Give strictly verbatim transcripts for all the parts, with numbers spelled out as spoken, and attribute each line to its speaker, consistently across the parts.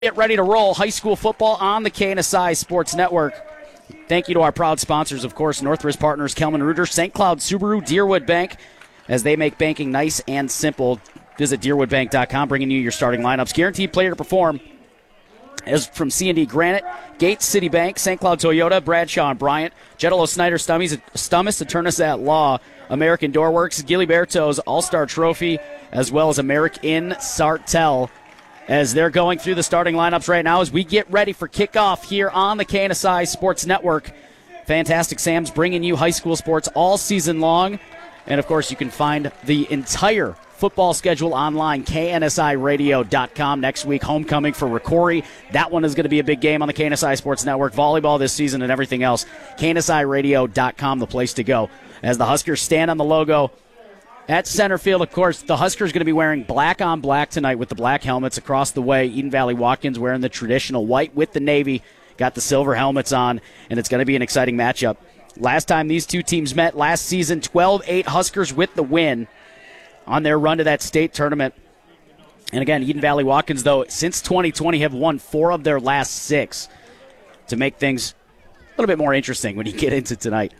Speaker 1: Get ready to roll high school football on the K N S I Sports Network. Thank you to our proud sponsors, of course, Northridge Partners, Kelman Reuter, Saint Cloud Subaru, Deerwood Bank, as they make banking nice and simple. Visit deerwood bank dot com, bringing you your starting lineups. Guaranteed player to perform is from C and D Granite, Gates City Bank, Saint Cloud Toyota, Bradshaw and Bryant, Jetalo Snyder Stummies, Stummis, Attorneys at Law, American Doorworks, Giliberto's All-Star Trophy, as well as American Sartell, as they're going through the starting lineups right now as we get ready for kickoff here on the K N S I Sports Network. Fantastic Sam's bringing you high school sports all season long. And, of course, you can find the entire football schedule online, K N S I radio dot com. Next week, homecoming for Ricori. That one is going to be a big game on the K N S I Sports Network. Volleyball this season and everything else. K N S I radio dot com, the place to go. As the Huskers stand on the logo at center field, of course, the Huskers going to be wearing black on black tonight with the black helmets across the way. Eden Valley Watkins wearing the traditional white with the navy. Got the silver helmets on, and it's going to be an exciting matchup. Last time these two teams met last season, twelve eight Huskers with the win on their run to that state tournament. And again, Eden Valley Watkins, though, since twenty twenty have won four of their last six to make things a little bit more interesting when you get into tonight.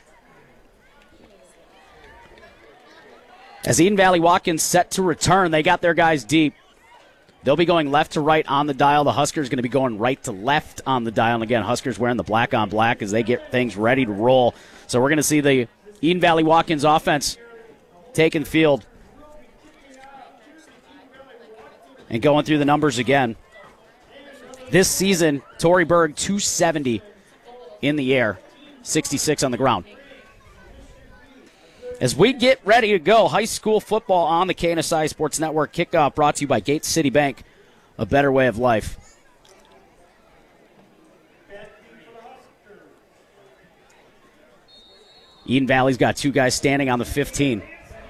Speaker 1: As Eden Valley Watkins set to return, they got their guys deep. They'll be going left to right on the dial. The Huskers going to be going right to left on the dial. And again, Huskers wearing the black on black as they get things ready to roll. So we're going to see the Eden Valley Watkins offense taking field. And going through the numbers again. This season, Tory Berg, two seventy in the air, sixty-six on the ground. As we get ready to go, high school football on the K N S I Sports Network. Kickoff brought to you by Gates City Bank, a better way of life. Eden Valley's got two guys standing on the fifteen.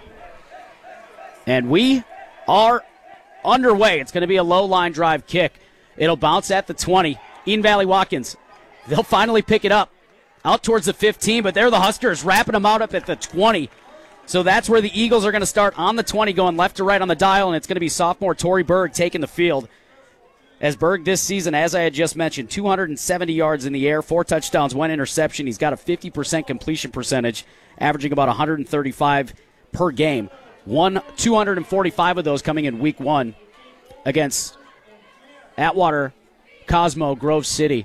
Speaker 1: And we are underway. It's going to be a low line drive kick. It'll bounce at the twenty. Eden Valley Watkins, they'll finally pick it up out towards the fifteen, but they're the Huskers wrapping them out up at the twenty. So that's where the Eagles are going to start on the twenty, going left to right on the dial, and it's going to be sophomore Tory Berg taking the field. As Berg this season, as I had just mentioned, two hundred seventy yards in the air, four touchdowns, one interception. He's got a fifty percent completion percentage, averaging about one hundred thirty-five per game. One, two hundred forty-five of those coming in week one against Atwater, Cosmo, Grove City.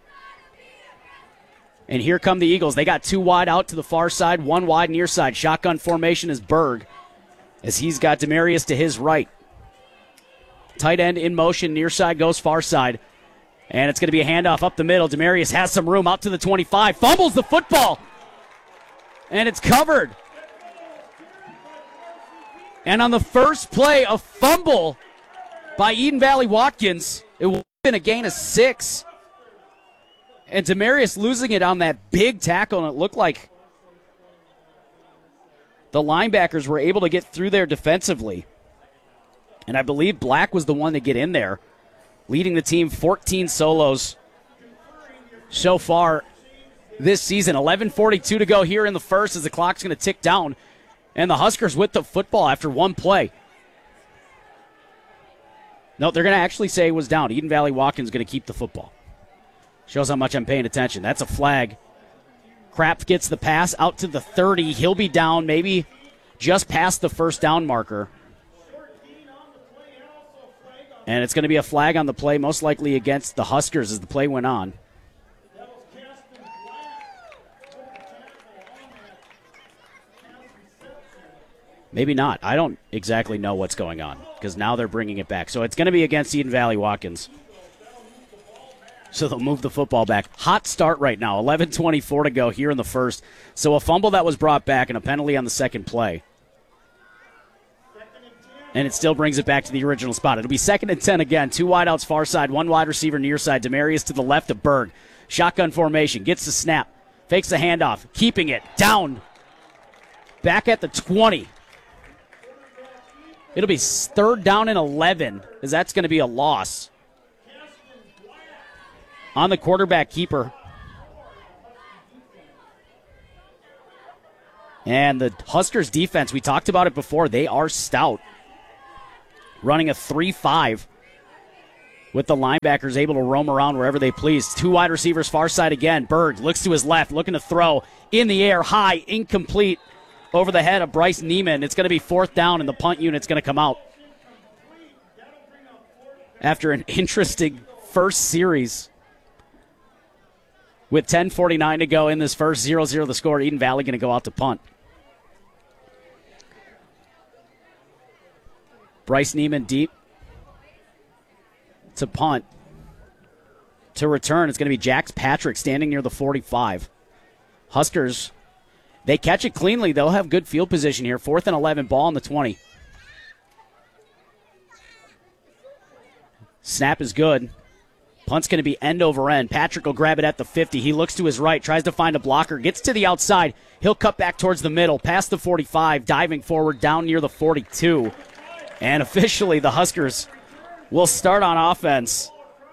Speaker 1: And here come the Eagles. They got two wide out to the far side, one wide near side. Shotgun formation is Berg, as he's got Demarius to his right. Tight end in motion, near side goes far side. And it's going to be a handoff up the middle. Demarius has some room out to the twenty-five. Fumbles the football. And it's covered. And on the first play, a fumble by Eden Valley Watkins. It would have been a gain of six. And Demarius losing it on that big tackle, and it looked like the linebackers were able to get through there defensively. And I believe Black was the one to get in there, leading the team fourteen solos so far this season. eleven forty-two to go here in the first as the clock's going to tick down. And the Huskers with the football after one play. No, they're going to actually say it was down. Eden Valley Watkins going to keep the football. Shows how much I'm paying attention. That's a flag. Kraft gets the pass out to the thirty. He'll be down maybe just past the first down marker. And it's going to be a flag on the play, most likely against the Huskers as the play went on. Maybe not. I don't exactly know what's going on because now they're bringing it back. So it's going to be against Eden Valley Watkins. So they'll move the football back. Hot start right now. eleven twenty-four to go here in the first. So a fumble that was brought back and a penalty on the second play. And it still brings it back to the original spot. It'll be second and ten again. Two wideouts far side, one wide receiver near side. Demarius to the left of Berg. Shotgun formation. Gets the snap. Fakes the handoff. Keeping it. Down. Back at the twenty. It'll be third down and eleven, as that's going to be a loss on the quarterback keeper. And the Huskers defense, we talked about it before, they are stout. Running a three five. with the linebackers able to roam around wherever they please. Two wide receivers far side again. Berg looks to his left, looking to throw in the air, high, incomplete, over the head of Bryce Neiman. It's going to be fourth down, and the punt unit's going to come out. After an interesting first series with ten forty-nine to go in this first, zero zero the score. Eden Valley going to go out to punt. Bryce Neiman deep to punt. To return, it's going to be Jax Patrick standing near the forty-five. Huskers, they catch it cleanly. They'll have good field position here. Fourth and eleven, ball on the twenty. Snap is good. Punt's going to be end over end. Patrick will grab it at the fifty. He looks to his right, tries to find a blocker, gets to the outside. He'll cut back towards the middle, past the forty-five, diving forward down near the forty-two. And officially, the Huskers will start on offense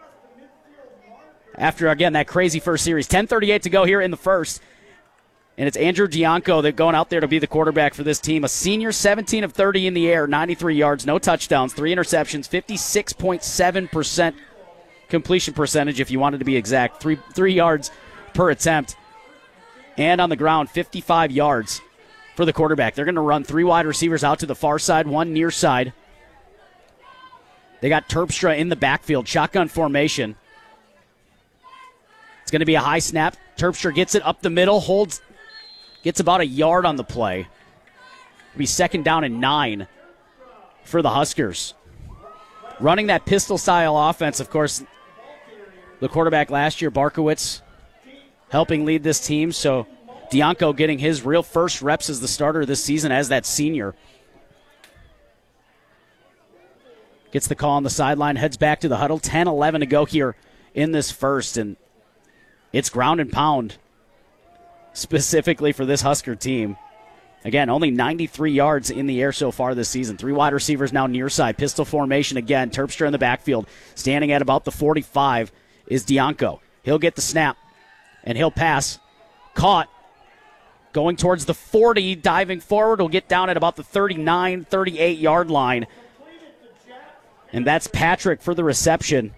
Speaker 1: after, again, that crazy first series. ten thirty-eight to go here in the first. And it's Andrew Gianco that going out there to be the quarterback for this team. A senior, seventeen of thirty in the air, ninety-three yards, no touchdowns, three interceptions, fifty-six point seven percent completion percentage, if you wanted to be exact. Three, three yards per attempt. And on the ground, fifty-five yards for the quarterback. They're going to run three wide receivers out to the far side, one near side. They got Terpstra in the backfield, shotgun formation. It's going to be a high snap. Terpstra gets it up the middle, holds, gets about a yard on the play. It'll be second down and nine for the Huskers. Running that pistol-style offense, of course, the quarterback last year, Barkowitz, helping lead this team. So Dianco getting his real first reps as the starter this season as that senior. Gets the call on the sideline, heads back to the huddle. ten eleven to go here in this first, and it's ground and pound specifically for this Husker team. Again, only ninety-three yards in the air so far this season. Three wide receivers now near side. Pistol formation again. Terpstra in the backfield. Standing at about the forty-five is Dianco. He'll get the snap, and he'll pass. Caught. Going towards the forty, diving forward. Will get down at about the thirty-nine, thirty-eight yard line. And that's Patrick for the reception.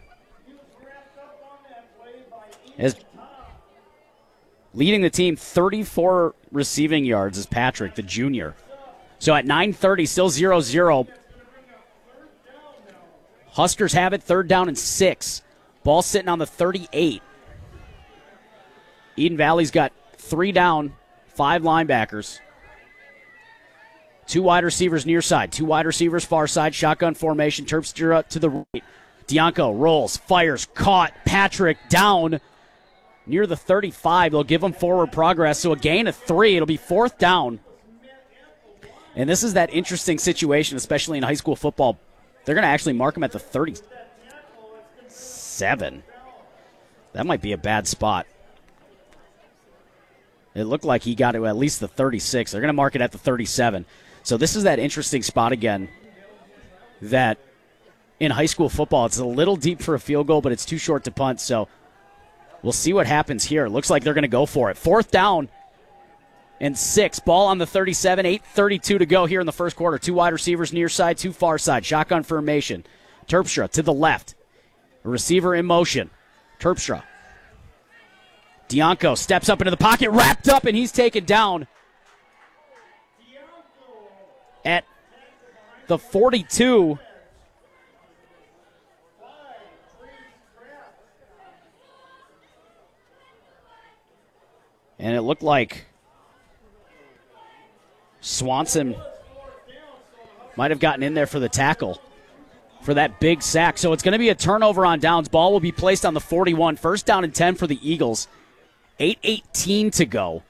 Speaker 1: As leading the team, thirty-four receiving yards is Patrick, the junior. So at nine thirty, still zero zero. Huskers have it, third down and six. Ball sitting on the thirty-eight. Eden Valley's got three down, five linebackers. Two wide receivers near side, two wide receivers far side, shotgun formation. Terpstra to the right. Dianco rolls, fires, caught. Patrick down near the thirty-five. They'll give him forward progress. So a gain of three. It'll be fourth down. And this is that interesting situation, especially in high school football. They're going to actually mark him at the thirty-seven. That might be a bad spot. It looked like he got to at least the thirty-six. They're going to mark it at the thirty-seven. So this is that interesting spot again that in high school football, it's a little deep for a field goal, but it's too short to punt. So we'll see what happens here. Looks like they're going to go for it. Fourth down and six. Ball on the thirty-seven. eight thirty-two to go here in the first quarter. Two wide receivers near side, two far side. Shotgun formation. Terpstra to the left. A receiver in motion. Terpstra. Dianco steps up into the pocket, wrapped up, and he's taken down at the forty-two. And it looked like Swanson might have gotten in there for the tackle for that big sack. So it's going to be a turnover on downs. Ball will be placed on the forty-one. First down and ten for the Eagles. eight eighteen to go.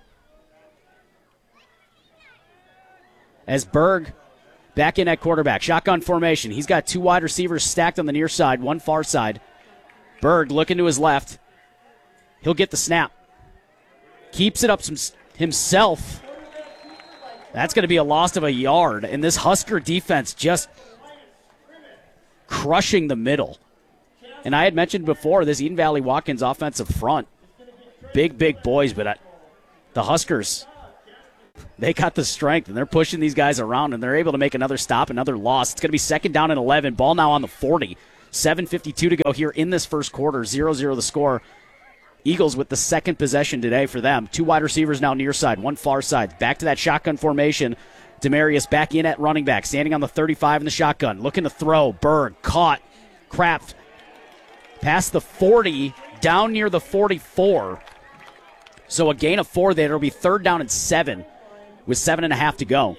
Speaker 1: As Berg back in at quarterback. Shotgun formation. He's got two wide receivers stacked on the near side, one far side. Berg looking to his left. He'll get the snap. Keeps it up some, himself. That's going to be a loss of a yard. And this Husker defense just crushing the middle. And I had mentioned before, this Eden Valley Watkins offensive front. Big, big boys, but I, the Huskers, they got the strength, and they're pushing these guys around, and they're able to make another stop, another loss. It's going to be second down and eleven. Ball now on the forty. seven fifty-two to go here in this first quarter. zero zero the score. Eagles with the second possession today for them. Two wide receivers now near side, one far side. Back to that shotgun formation. Demarius back in at running back, standing on the thirty-five in the shotgun. Looking to throw. Berg caught. Kraft past the forty, down near the forty-four. So a gain of four there. It'll be third down and seven with seven and a half to go.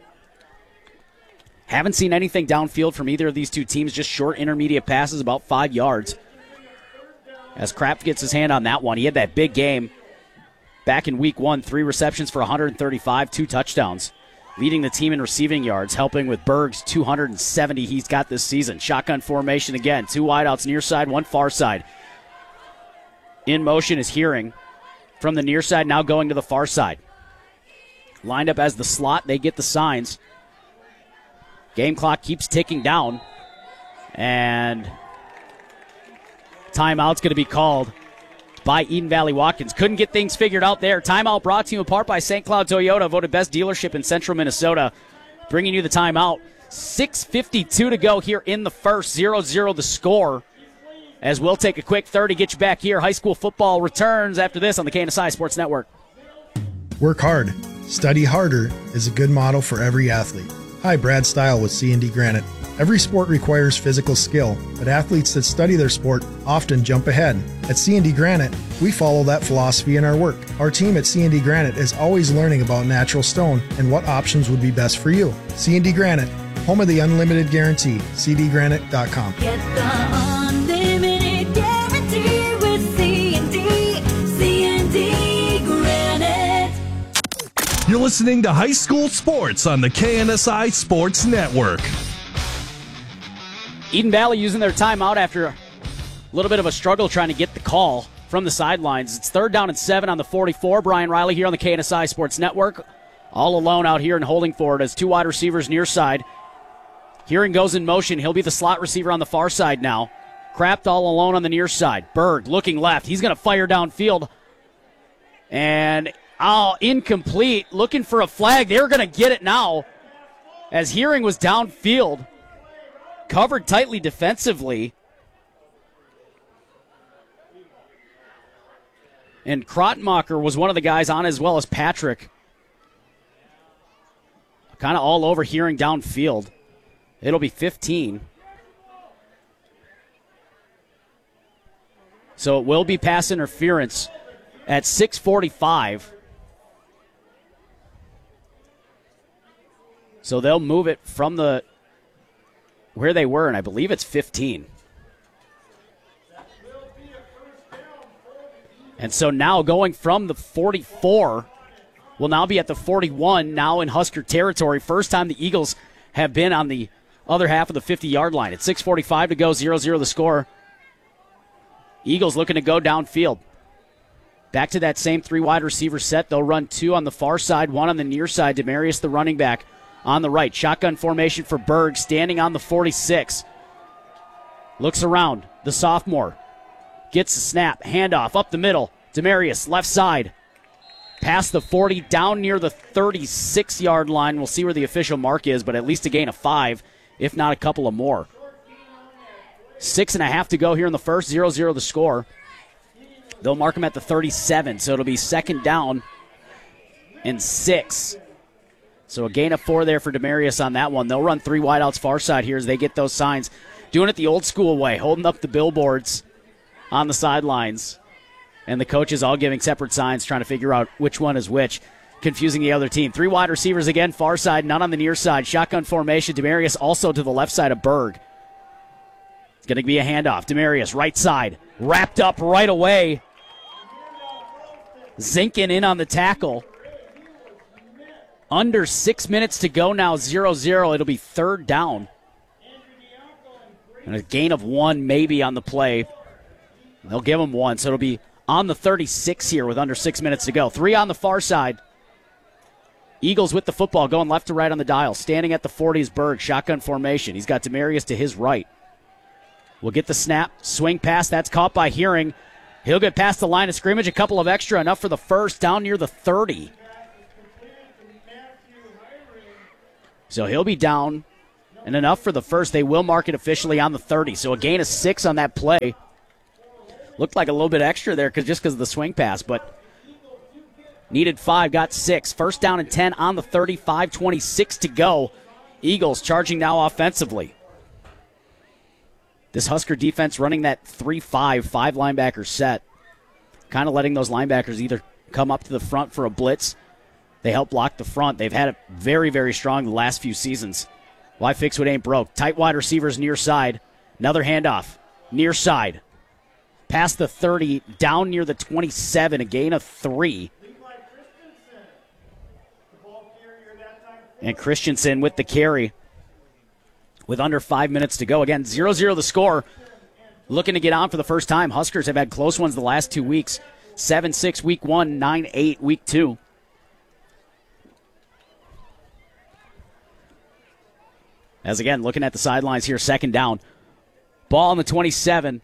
Speaker 1: Haven't seen anything downfield from either of these two teams, just short intermediate passes, about five yards. As Kraft gets his hand on that one, he had that big game back in week one, three receptions for one hundred thirty-five, two touchdowns, leading the team in receiving yards, helping with Berg's two hundred seventy he's got this season. Shotgun formation again, two wideouts near side, one far side. In motion is Hearing from the near side, now going to the far side. Lined up as the slot, they get the signs. Game clock keeps ticking down, and timeout's going to be called by Eden Valley Watkins. Couldn't get things figured out there. Timeout brought to you in part by Saint Cloud Toyota, voted best dealership in central Minnesota. Bringing you the timeout. six fifty-two to go here in the first. zero zero the score. As we'll take a quick thirty, get you back here. High school football returns after this on the K N S I Sports Network.
Speaker 2: Work hard. Study harder is a good motto for every athlete. Hi, Brad Stile with C and D Granite. Every sport requires physical skill, but athletes that study their sport often jump ahead. At C and D Granite, we follow that philosophy in our work. Our team at C and D Granite is always learning about natural stone and what options would be best for you. C and D Granite, home of the unlimited guarantee. c d granite dot com.
Speaker 3: Get the unlimited guarantee with C and D. C and D Granite.
Speaker 4: You're listening to High School Sports on the K N S I Sports Network.
Speaker 1: Eden Valley using their timeout after a little bit of a struggle trying to get the call from the sidelines. It's third down and seven on the forty-four. Brian Riley here on the K N S I Sports Network. All alone out here in holding forward as two wide receivers near side. Hearing goes in motion. He'll be the slot receiver on the far side now. Kraft all alone on the near side. Berg looking left. He's going to fire downfield. And oh, incomplete. Looking for a flag. They're going to get it now as Hearing was downfield. Covered tightly defensively. And Krotmacher was one of the guys on as well as Patrick. Kind of all over Hearing downfield. It'll be fifteen. So it will be pass interference at six forty-five. So they'll move it from the where they were, and I believe it's fifteen. And so now going from the forty-four, will now be at the forty-one, now in Husker territory. First time the Eagles have been on the other half of the fifty-yard line. At six forty-five to go, zero zero the score. Eagles looking to go downfield. Back to that same three wide receiver set. They'll run two on the far side, one on the near side. Demarius, the running back, on the right. Shotgun formation for Berg, standing on the forty-six. Looks around. The sophomore gets the snap. Handoff up the middle. Demarius, left side. Past the forty, down near the thirty-six-yard line. We'll see where the official mark is, but at least a gain of five, if not a couple of more. Six and a half to go here in the first. zero zero the score. They'll mark him at the thirty-seven, so it'll be second down and six. So a gain of four there for Demarius on that one. They'll run three wideouts far side here as they get those signs. Doing it the old school way, holding up the billboards on the sidelines. And the coaches all giving separate signs, trying to figure out which one is which. Confusing the other team. Three wide receivers again, far side, none on the near side. Shotgun formation. Demarius also to the left side of Berg. It's going to be a handoff. Demarius, right side. Wrapped up right away. Zinkin in on the tackle. Under six minutes to go now, zero zero. It'll be third down. And a gain of one maybe on the play. They'll give him one, so it'll be on the thirty-six here with under six minutes to go. Three on the far side. Eagles with the football, going left to right on the dial. Standing at the forty is Berg, shotgun formation. He's got Demarius to his right. We'll get the snap, swing pass. That's caught by Hearing. He'll get past the line of scrimmage, a couple of extra, enough for the first, down near the thirty. So he'll be down and enough for the first. They will mark it officially on the thirty. So a gain of six on that play. Looked like a little bit extra there cause, just because of the swing pass, but needed five, got six. First down and ten on the thirty, five twenty-six to go. Eagles charging now offensively. This Husker defense running that three five, five linebacker set. Kind of letting those linebackers either come up to the front for a blitz. They help block the front. They've had it very, very strong the last few seasons. Why fix what ain't broke? Tight wide receivers near side. Another handoff. Near side. Past the thirty, down near the twenty-seven, a gain of three. And Christensen with the carry with under five minutes to go. Again, zero zero the score. Looking to get on for the first time. Huskers have had close ones the last two weeks. seven six week one, nine eight week two. As again, looking at the sidelines here, second down. Ball on the twenty-seven.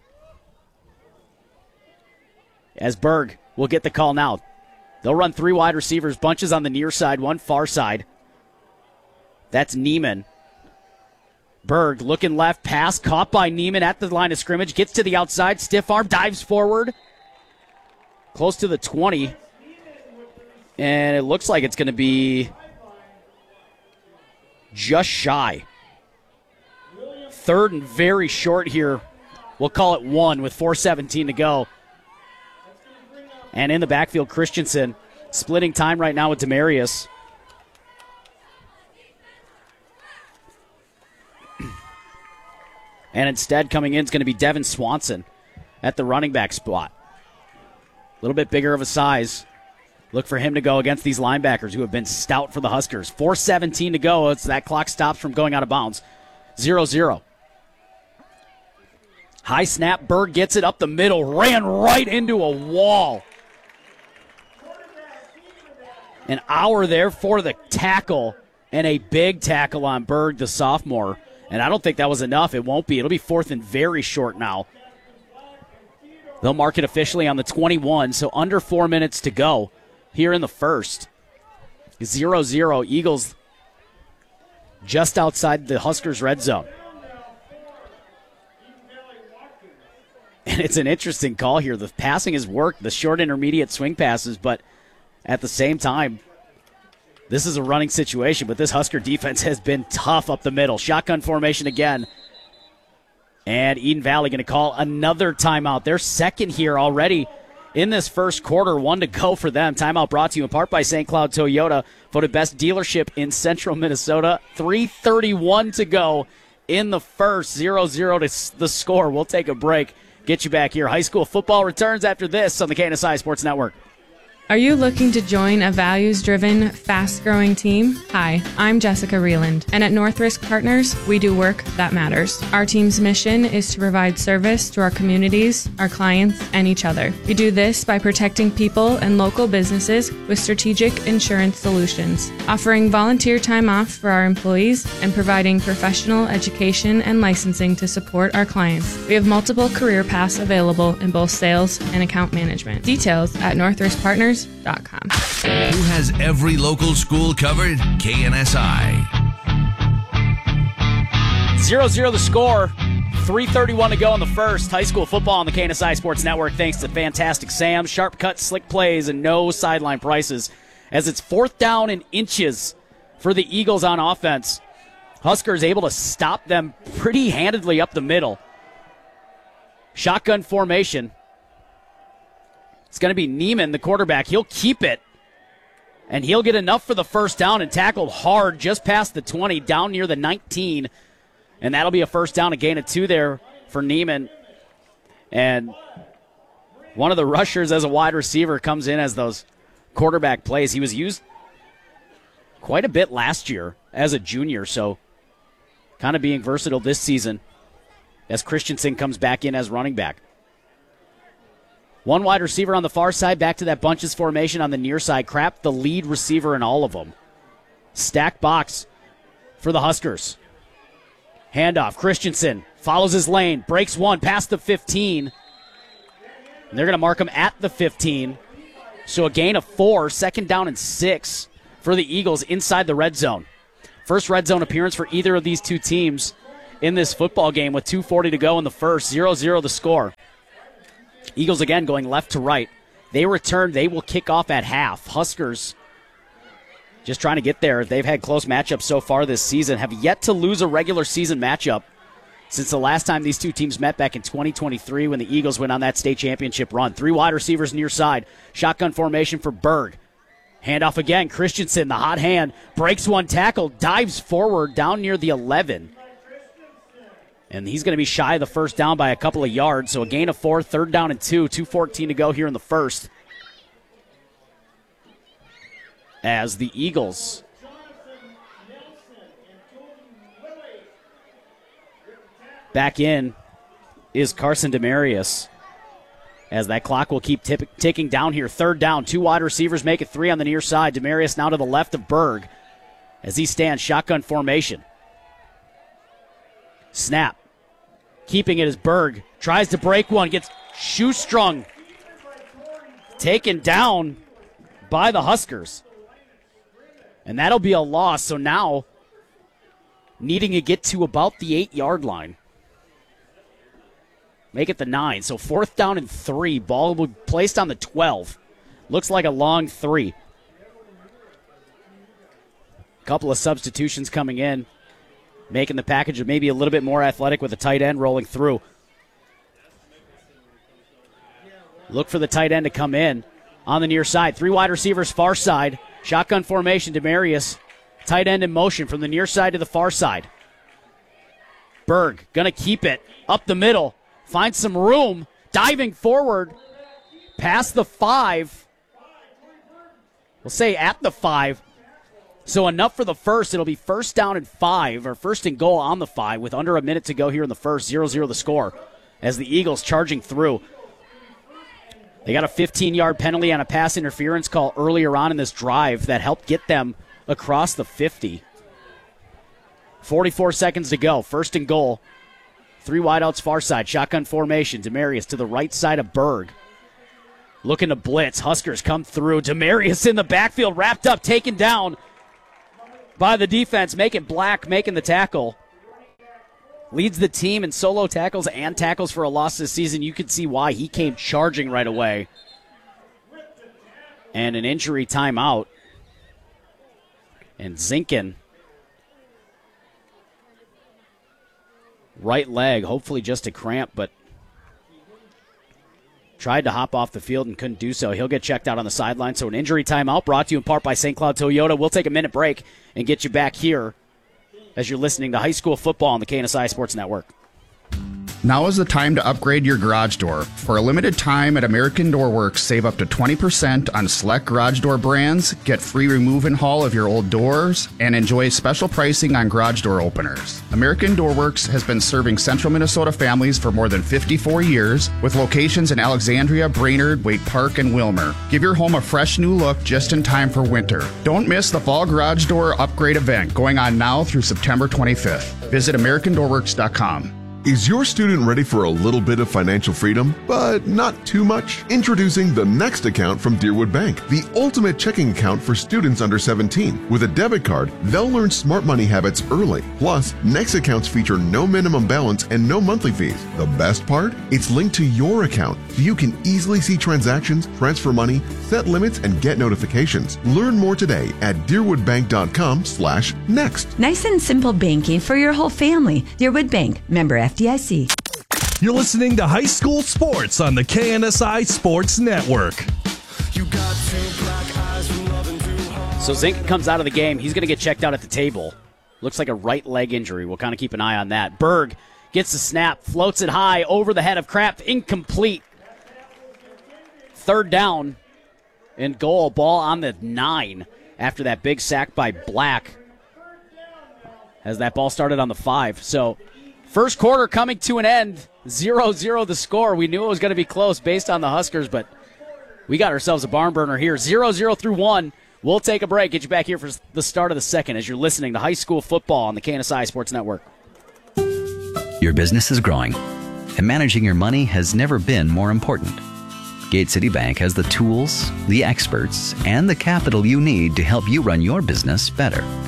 Speaker 1: As Berg will get the call now. They'll run three wide receivers, bunches on the near side, one far side. That's Neiman. Berg looking left, pass caught by Neiman at the line of scrimmage, gets to the outside, stiff arm, dives forward. Close to the twenty. And it looks like it's going to be just shy. Third and very short here. We'll call it one with four seventeen to go. And in the backfield, Christensen splitting time right now with Demarius. And instead coming in is going to be Devin Swanson at the running back spot. A little bit bigger of a size. Look for him to go against these linebackers who have been stout for the Huskers. four seventeen to go. It's that clock stops from going out of bounds. zero zero. High snap. Berg gets it up the middle. Ran right into a wall. An hour there for the tackle, and a big tackle on Berg, the sophomore. And I don't think that was enough. It won't be. It'll be fourth and very short now. They'll mark it officially on the twenty-one, so under four minutes to go here in the first. zero zero. Eagles just outside the Huskers' red zone. And it's an interesting call here. The passing has worked, the short intermediate swing passes, but at the same time, this is a running situation, but this Husker defense has been tough up the middle. Shotgun formation again. And Eden Valley going to call another timeout. They're second here already in this first quarter. One to go for them. Timeout brought to you in part by Saint Cloud Toyota, voted best dealership in central Minnesota. three thirty-one to go in the first. zero zero to the score. We'll take a break. Get you back here. High school football returns after this on the K N S I Sports Network.
Speaker 5: Are you looking to join a values-driven, fast-growing team? Hi, I'm Jessica Reeland, and at North Risk Partners, we do work that matters. Our team's mission is to provide service to our communities, our clients, and each other. We do this by protecting people and local businesses with strategic insurance solutions, offering volunteer time off for our employees, and providing professional education and licensing to support our clients. We have multiple career paths available in both sales and account management. Details at north risk partners dot com.
Speaker 6: Who has every local school covered? K N S I.
Speaker 1: zero zero the score. three thirty-one to go in the first. High school football on the K N S I Sports Network thanks to Fantastic Sam. Sharp cuts, slick plays, and no sideline prices. As it's fourth down and inches for the Eagles on offense. Huskers able to stop them pretty handedly up the middle. Shotgun formation. It's going to be Neiman, the quarterback. He'll keep it, and he'll get enough for the first down and tackled hard just past the twenty, down near the nineteen. And that'll be a first down, a gain of two there for Neiman. And one of the rushers as a wide receiver comes in as those quarterback plays. He was used quite a bit last year as a junior, so kind of being versatile this season as Christensen comes back in as running back. One wide receiver on the far side, back to that bunches formation on the near side. Crap, the lead receiver in all of them. Stack box for the Huskers. Handoff. Christensen follows his lane, breaks one, past the fifteen. And they're going to mark him at the fifteen. So a gain of four, second down and six for the Eagles inside the red zone. First red zone appearance for either of these two teams in this football game with two forty to go in the first. zero zero the score. Eagles again going left to right. They return. They will kick off at half. Huskers just trying to get there. They've had close matchups so far this season. Have yet to lose a regular season matchup since the last time these two teams met back in twenty twenty-three when the Eagles went on that state championship run. Three wide receivers near side. Shotgun formation for Berg. Handoff again. Christensen, the hot hand, breaks one tackle, dives forward down near the eleven. And he's going to be shy of the first down by a couple of yards. So a gain of four, third down and two. two fourteen to go here in the first. As the Eagles back in is Carson Demarius. As that clock will keep tip- ticking down here. Third down. Two wide receivers make it three on the near side. Demarius now to the left of Berg as he stands shotgun formation. Snap. Keeping it as Berg tries to break one. Gets shoestrung. Taken down by the Huskers. And that'll be a loss. So now needing to get to about the eight-yard line. Make it the nine. So fourth down and three. Ball will be placed on the twelve. Looks like a long three. Couple of substitutions coming in. Making the package maybe a little bit more athletic with the tight end rolling through. Look for the tight end to come in on the near side. Three wide receivers, far side. Shotgun formation, Demarius. Tight end in motion from the near side to the far side. Berg going to keep it up the middle. Finds some room. Diving forward. Past the five. We'll say at the five. So enough for the first. It'll be first down and five, or first and goal on the five with under a minute to go here in the first. zero zero the score as the Eagles charging through. They got a fifteen-yard penalty on a pass interference call earlier on in this drive that helped get them across the fifty. forty-four seconds to go. First and goal. Three wideouts far side. Shotgun formation. Demarius to the right side of Berg. Looking to blitz. Huskers come through. Demarius in the backfield. Wrapped up. Taken down by the defense. Making Black making the tackle. Leads the team in solo tackles and tackles for a loss this season. You can see why he came charging right away. And an injury timeout. And Zinkin, right leg, hopefully just a cramp, but tried to hop off the field and couldn't do so. He'll get checked out on the sideline. So an injury timeout brought to you in part by Saint Cloud Toyota. We'll take a minute break and get you back here as you're listening to high school football on the K N S I Sports Network.
Speaker 7: Now is the time to upgrade your garage door. For a limited time at American Door Works, save up to twenty percent on select garage door brands, get free remove and haul of your old doors, and enjoy special pricing on garage door openers. American Door Works has been serving central Minnesota families for more than fifty-four years, with locations in Alexandria, Brainerd, Wake Park, and Wilmer. Give your home a fresh new look just in time for winter. Don't miss the fall garage door upgrade event going on now through September twenty-fifth. Visit American Door Works dot com.
Speaker 8: Is your student ready for a little bit of financial freedom, but not too much? Introducing the Next account from Deerwood Bank, the ultimate checking account for students under seventeen. With a debit card, they'll learn smart money habits early. Plus, Next accounts feature no minimum balance and no monthly fees. The best part? It's linked to your account, so you can easily see transactions, transfer money, set limits, and get notifications. Learn more today at deerwood bank dot com slash next.
Speaker 9: Nice and simple banking for your whole family. Deerwood Bank, member F D I C.
Speaker 4: You're listening to High School Sports on the K N S I Sports Network.
Speaker 1: So Zink comes out of the game. He's going to get checked out at the table. Looks like a right leg injury. We'll kind of keep an eye on that. Berg gets the snap, floats it high over the head of Kraft. Incomplete. Third down and goal. Ball on the nine after that big sack by Black. As that ball started on the five. So first quarter coming to an end. zero zero the score. We knew it was going to be close based on the Huskers, but we got ourselves a barn burner here. zero zero through one. We'll take a break. Get you back here for the start of the second as you're listening to high school football on the K N S I Sports Network.
Speaker 10: Your business is growing, and managing your money has never been more important. Gate City Bank has the tools, the experts, and the capital you need to help you run your business better.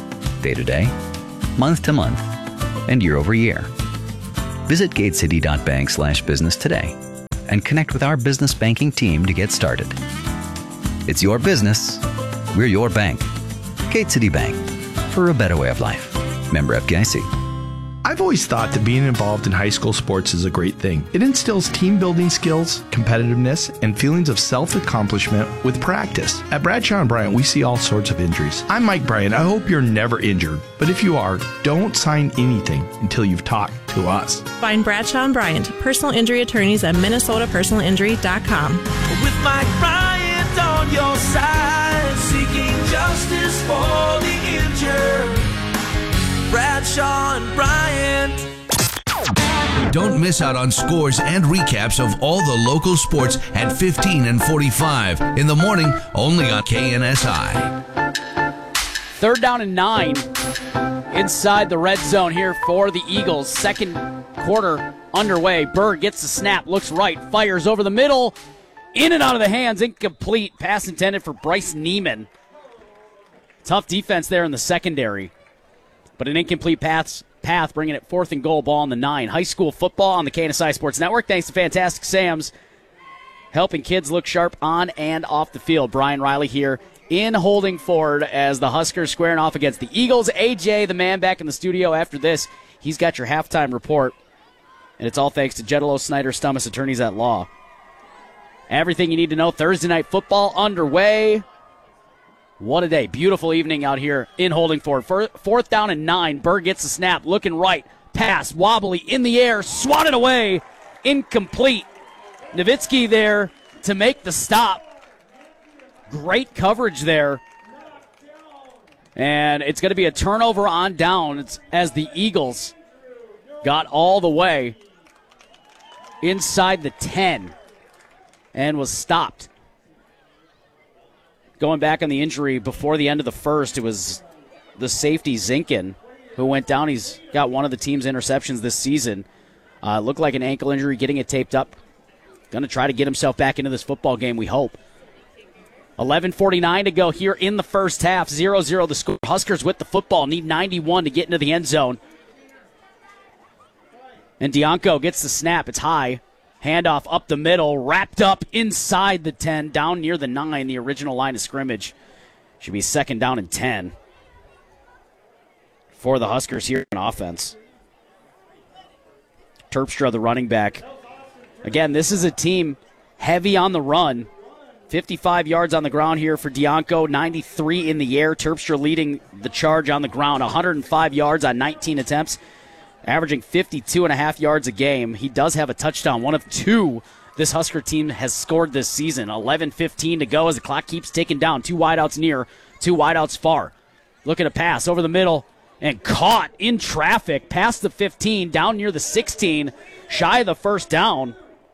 Speaker 10: day to day, month to month, and year over year. Visit gatecity.bank slash business today and connect with our business banking team to get started. It's your business. We're your bank. Gate City Bank, for a better way of life. Member F D I C.
Speaker 11: I've always thought that being involved in high school sports is a great thing. It instills team building skills, competitiveness, and feelings of self-accomplishment with practice. At Bradshaw and Bryant, we see all sorts of injuries. I'm Mike Bryant. I hope you're never injured, but if you are, don't sign anything until you've talked to us.
Speaker 12: Find Bradshaw and Bryant, personal injury attorneys at minnesota personal injury dot com.
Speaker 13: With Mike Bryant on your side, seeking justice for the injured. Bradshaw and Bryant.
Speaker 6: Don't miss out on scores and recaps of all the local sports at fifteen and forty-five in the morning, only on K N S I.
Speaker 1: Third down and nine inside the red zone here for the Eagles. Second quarter underway. Berg gets the snap, looks right, fires over the middle, in and out of the hands, incomplete. Pass intended for Bryce Neiman. Tough defense there in the secondary. But an incomplete path, path, bringing it fourth and goal, ball on the nine. High school football on the K N S I Sports Network. Thanks to Fantastic Sam's, helping kids look sharp on and off the field. Brian Riley here in holding forward as the Huskers squaring off against the Eagles. A J, the man, back in the studio after this. He's got your halftime report, and it's all thanks to Jedelo Snyder Stummis, attorneys at law. Everything you need to know. Thursday night football underway. What a day. Beautiful evening out here in holding forward. Fourth down and nine. Berg gets the snap. Looking right. Pass. Wobbly in the air. Swatted away. Incomplete. Nowitzki there to make the stop. Great coverage there. And it's going to be a turnover on downs as the Eagles got all the way inside the ten and was stopped. Going back on the injury before the end of the first, it was the safety Zinkin who went down. He's got one of the team's interceptions this season. Uh, looked like an ankle injury, getting it taped up. Going to try to get himself back into this football game, we hope. eleven forty-nine to go here in the first half. zero zero the score. Huskers with the football. Need ninety-one to get into the end zone. And Dianco gets the snap. It's high. Handoff up the middle, wrapped up inside the ten, down near the nine, the original line of scrimmage. Should be second down and ten for the Huskers here in offense. Terpstra, the running back. Again, this is a team heavy on the run. fifty-five yards on the ground here for Dianco, ninety-three in the air. Terpstra leading the charge on the ground, one hundred five yards on nineteen attempts. Averaging fifty-two and a half yards a game. He does have a touchdown, one of two this Husker team has scored this season. eleven fifteen to go as the clock keeps ticking down. Two wideouts near, two wideouts far. Looking to pass over the middle and caught in traffic past the fifteen, down near the sixteen, shy of the first down.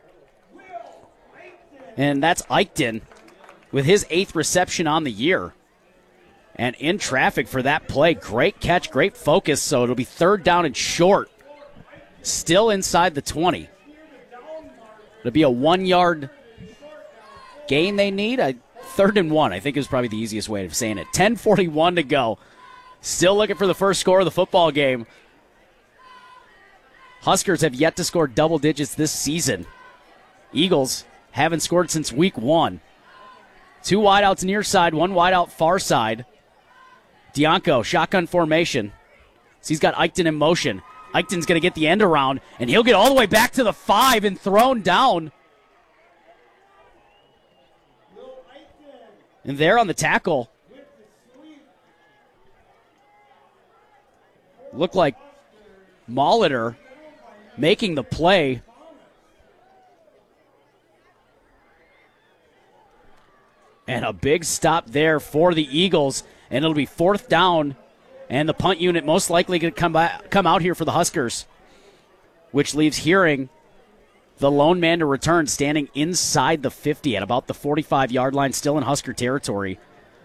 Speaker 1: And that's Eichten with his eighth reception on the year. And in traffic for that play. Great catch, great focus. So it'll be third down and short. Still inside the twenty. It'll be a one-yard gain they need. A third and one, I think, is probably the easiest way of saying it. ten forty-one to go. Still looking for the first score of the football game. Huskers have yet to score double digits this season. Eagles haven't scored since week one. Two wideouts near side, one wideout far side. Dianco, shotgun formation. So he's got Eichten in motion. Eichten's going to get the end around, and he'll get all the way back to the five and thrown down. And there on the tackle, looked like Molitor making the play. And a big stop there for the Eagles. And it'll be fourth down. And the punt unit most likely going to come by, come out here for the Huskers. Which leaves Hearing, the lone man to return, standing inside the fifty at about the forty-five-yard line, still in Husker territory.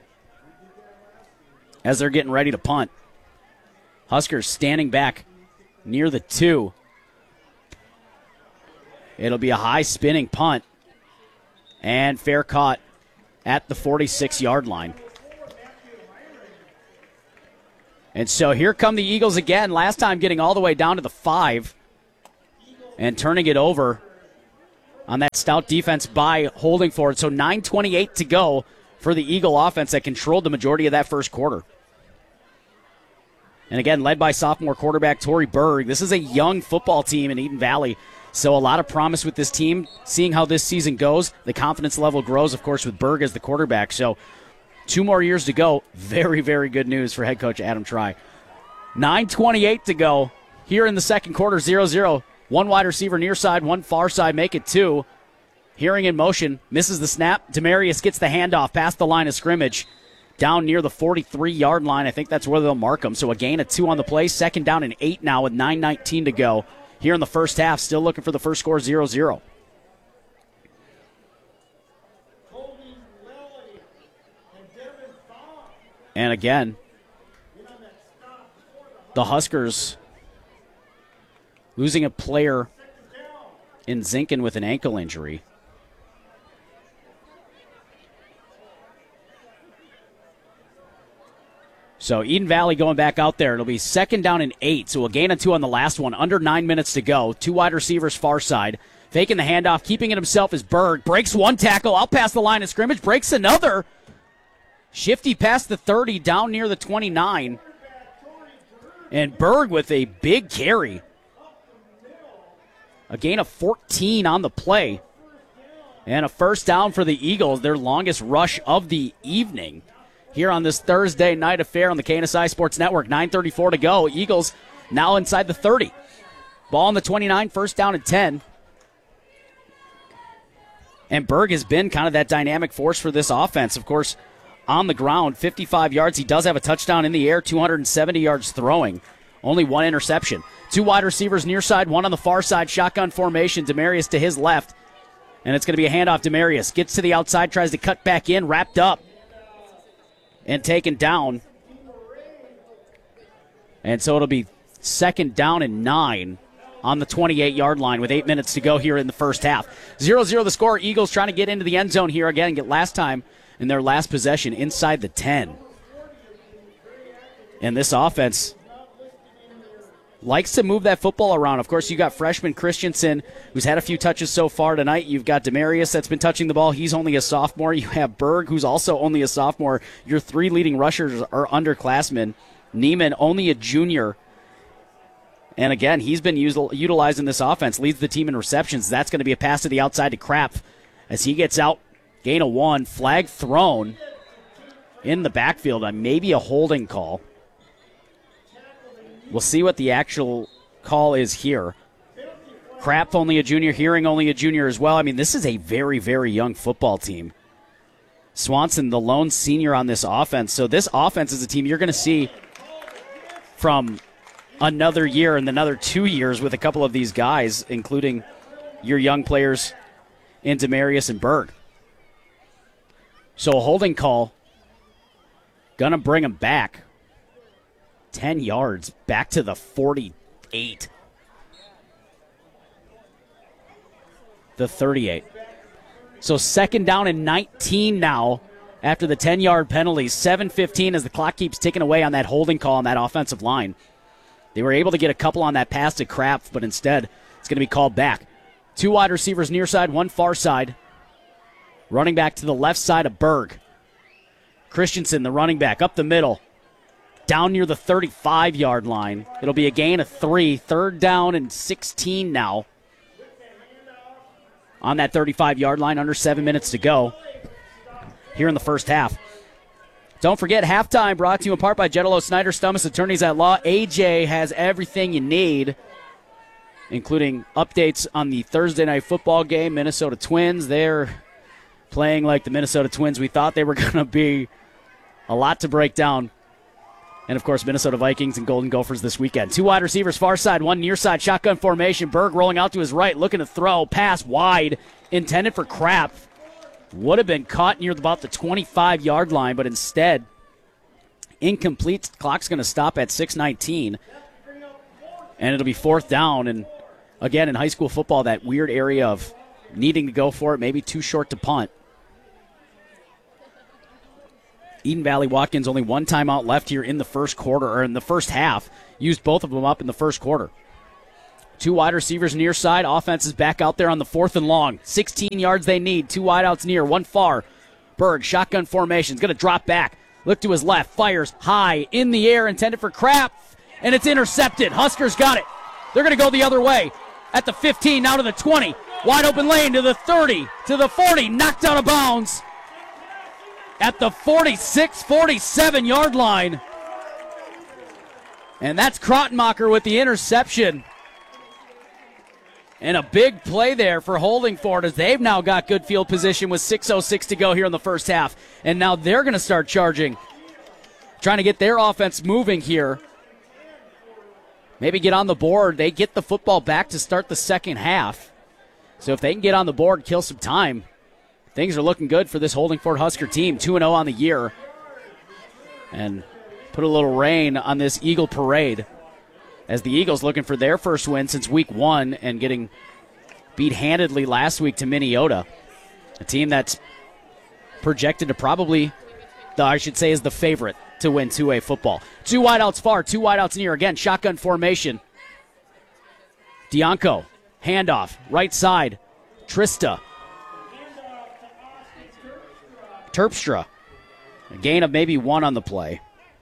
Speaker 1: As they're getting ready to punt. Huskers standing back near the two. It'll be a high spinning punt. And fair caught at the forty-six-yard line. And so here come the Eagles again, last time getting all the way down to the five and turning it over on that stout defense by holding for it. So nine twenty-eight to go for the Eagle offense that controlled the majority of that first quarter. And again, led by sophomore quarterback Torrey Berg. This is a young football team in Eden Valley, so a lot of promise with this team. Seeing how this season goes, the confidence level grows, of course, with Berg as the quarterback. So two more years to go. Very, very good news for head coach Adam Try. nine twenty-eight to go here in the second quarter, zero zero. One wide receiver near side, one far side, make it two. Hearing in motion, misses the snap. Demarius gets the handoff past the line of scrimmage, down near the forty-three-yard line. I think that's where they'll mark him. So a gain of two on the play. Second down and eight now with nine nineteen to go here in the first half. Still looking for the first score, zero zero. And again, the Huskers losing a player in Zinkin with an ankle injury. So Eden Valley going back out there. It'll be second down and eight, so a gain of two on the last one. Under nine minutes to go. Two wide receivers far side. Faking the handoff, keeping it himself is Berg. Breaks one tackle, out past the line of scrimmage. Breaks another. Shifty past the thirty, down near the twenty-nine. And Berg with a big carry. A gain of fourteen on the play. And a first down for the Eagles, their longest rush of the evening. Here on this Thursday night affair on the K N S I Sports Network. nine thirty-four to go. Eagles now inside the thirty. Ball on the twenty-nine, first down and ten. And Berg has been kind of that dynamic force for this offense. Of course, on the ground, fifty-five yards. He does have a touchdown in the air, two hundred seventy yards throwing. Only one interception. Two wide receivers near side, one on the far side. Shotgun formation. Demarius to his left. And it's going to be a handoff. Demarius gets to the outside, tries to cut back in, wrapped up. And taken down. And so it'll be second down and nine on the twenty-eight-yard line with eight minutes to go here in the first half. zero zero the score. Eagles trying to get into the end zone here again and get last time in their last possession inside the ten. And this offense likes to move that football around. Of course, you got freshman Christensen, who's had a few touches so far tonight. You've got Demarius that's been touching the ball. He's only a sophomore. You have Berg, who's also only a sophomore. Your three leading rushers are underclassmen. Neiman, only a junior. And again, he's been util- utilized in this offense, leads the team in receptions. That's going to be a pass to the outside to Krapf as he gets out. Gain of one, flag thrown in the backfield. Uh, maybe a holding call. We'll see what the actual call is here. Krapf only a junior, Hearing only a junior as well. I mean, this is a very, very young football team. Swanson, the lone senior on this offense. So this offense is a team you're going to see from another year and another two years with a couple of these guys, including your young players in Demarius and Berg. So a holding call. Going to bring him back. ten yards back to the forty-eight. The thirty-eight. So second down and nineteen now after the ten-yard penalty. seven fifteen as the clock keeps ticking away on that holding call on that offensive line. They were able to get a couple on that pass to Krapf, but instead it's going to be called back. Two wide receivers near side, one far side. Running back to the left side of Berg. Christensen, the running back, up the middle. Down near the thirty-five-yard line. It'll be a gain of three. Third down and sixteen now. On that thirty-five-yard line, under seven minutes to go here in the first half. Don't forget, halftime brought to you in part by Jetalo Snyder, Stummus Attorneys at Law. A J has everything you need, including updates on the Thursday night football game. Minnesota Twins, they're playing like the Minnesota Twins we thought they were going to be. A lot to break down. And, of course, Minnesota Vikings and Golden Gophers this weekend. Two wide receivers, far side, one near side, shotgun formation. Berg rolling out to his right, looking to throw. Pass wide, intended for Krapf. Would have been caught near about the twenty-five-yard line, but instead, incomplete. Clock's going to stop at six nineteen. And it'll be fourth down. And, again, in high school football, that weird area of needing to go for it, maybe too short to punt. Eden Valley Watkins only one timeout left here in the first quarter, or in the first half. Used both of them up in the first quarter. Two wide receivers near side. Offense is back out there on the fourth and long. sixteen yards they need. Two wideouts near, one far. Berg, shotgun formation. Is going to drop back. Look to his left. Fires high in the air, intended for Kraft. And it's intercepted. Huskers got it. They're going to go the other way. At the fifteen, now to the twenty. Wide open lane to the thirty, to the forty. Knocked out of bounds. At the forty-six, forty-seven yard line. And that's Krottenmacher with the interception. And a big play there for Holdingford as they've now got good field position with six oh six to go here in the first half. And now they're going to start charging, trying to get their offense moving here. Maybe get on the board. They get the football back to start the second half. So if they can get on the board, kill some time, things are looking good for this Holdingford Husker team. two and oh on the year. And put a little rain on this Eagle parade, as the Eagles looking for their first win since week one and getting beat handedly last week to Minneota. A team that's projected to probably, the, I should say, is the favorite to win two A football. Two wideouts far, two wideouts near. Again, shotgun formation. Dianco, handoff, right side. Trista. Terpstra. A gain of maybe one on the play.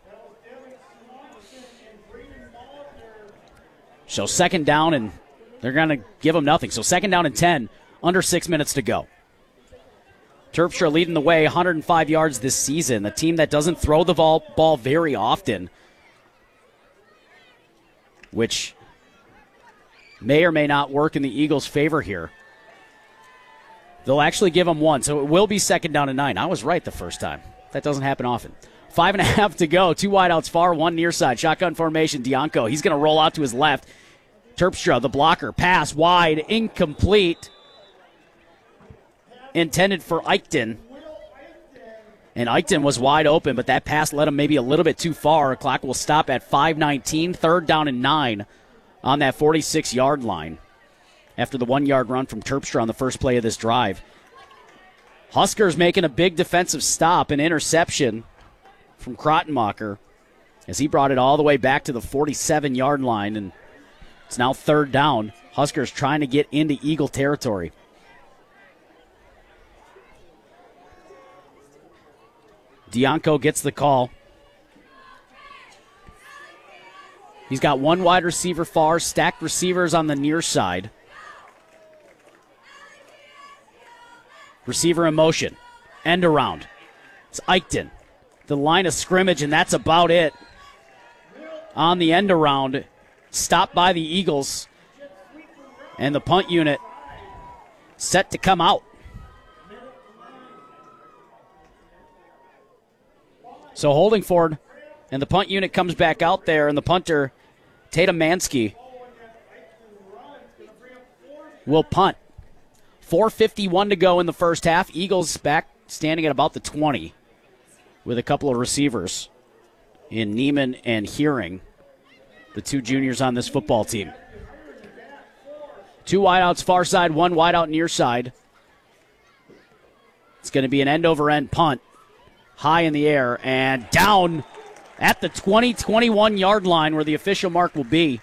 Speaker 1: So second down, and they're going to give them nothing. So second down and ten, under six minutes to go. Terpstra leading the way, one hundred five yards this season. A team that doesn't throw the ball, ball very often, which may or may not work in the Eagles' favor here. They'll actually give them one, so it will be second down and nine. I was right the first time. That doesn't happen often. Five and a half to go. Two wideouts far, one near side. Shotgun formation, Dianco. He's going to roll out to his left. Terpstra, the blocker. Pass wide, incomplete. Intended for Eichten. And Eichten was wide open, but that pass led him maybe a little bit too far. Clock will stop at five nineteen. Third down and nine on that forty-six yard line after the one-yard run from Terpstra on the first play of this drive. Huskers making a big defensive stop, an interception from Krottenmacher as he brought it all the way back to the forty-seven yard line, and it's now third down. Huskers trying to get into Eagle territory. Dianco gets the call. He's got one wide receiver far, stacked receivers on the near side. Receiver in motion. End around. It's Eichten. The line of scrimmage, and that's about it. On the end around, stopped by the Eagles. And the punt unit set to come out. So Holdingford and the punt unit comes back out there, and the punter, Tatum Mansky, will punt. four fifty-one to go in the first half. Eagles back standing at about the twenty with a couple of receivers in Neiman and Hearing, the two juniors on this football team. Two wideouts far side, one wideout near side. It's going to be an end-over-end punt. High in the air and down at the twenty, twenty-one yard line where the official mark will be.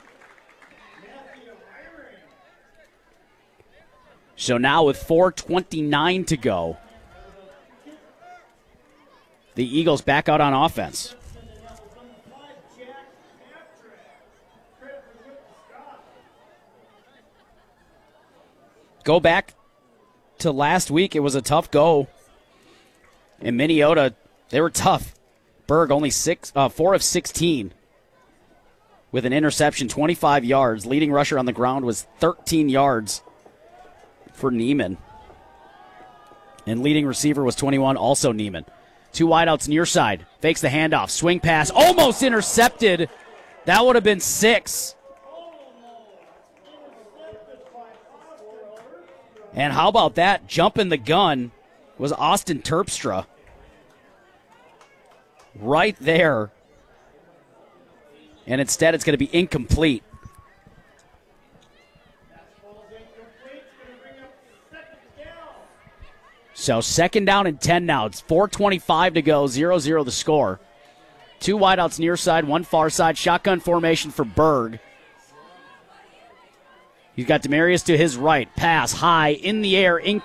Speaker 1: So now with four twenty-nine to go, the Eagles back out on offense. Go back to last week. It was a tough go. In Minneota, they were tough. Berg only six, uh, four of sixteen with an interception, twenty-five yards. Leading rusher on the ground was thirteen yards for Neiman. And leading receiver was twenty-one, also Neiman. Two wideouts near side. Fakes the handoff. Swing pass. Almost intercepted. That would have been six. And how about that? Jumping the gun was Austin Terpstra. Right there. And instead it's going to be incomplete. So second down and ten now. It's four twenty-five to go, zero zero the score. Two wideouts near side, one far side. Shotgun formation for Berg. He's got Demarius to his right. Pass high in the air, in,